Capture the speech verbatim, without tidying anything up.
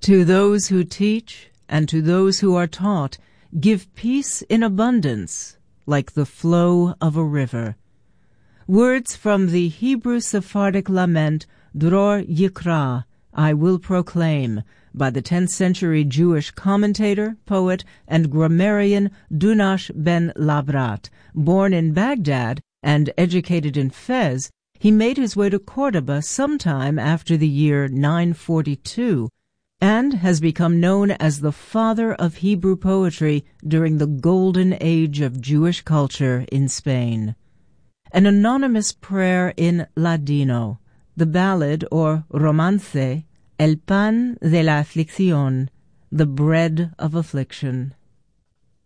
To those who teach and to those who are taught, give peace in abundance, like the flow of a river. Words from the Hebrew Sephardic lament, Dror Yikra, I will proclaim, by the tenth century Jewish commentator, poet, and grammarian Dunash ben Labrat. Born in Baghdad and educated in Fez, he made his way to Cordoba sometime after the year nine forty-two, and has become known as the father of Hebrew poetry during the golden age of Jewish culture in Spain. An anonymous prayer in Ladino, the ballad or romance, El pan de la aflicción, the bread of affliction.